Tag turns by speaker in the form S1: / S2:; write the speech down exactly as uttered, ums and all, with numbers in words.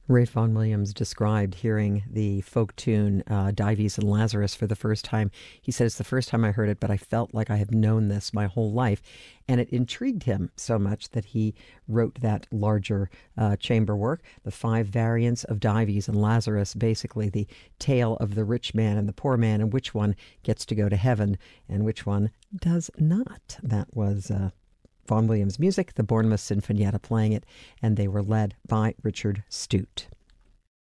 S1: Ralph Vaughan Williams described hearing the folk tune uh, Dives and Lazarus for the first time. He said, it's the first time I heard it, but I felt like I have known this my whole life. And it intrigued him so much that he wrote that larger uh, chamber work, the five variants of Dives and Lazarus, basically the tale of the rich man and the poor man, and which one gets to go to heaven and which one does not. That was uh, Vaughan Williams music, the Bournemouth Sinfonietta playing it, and they were led by Richard Stute.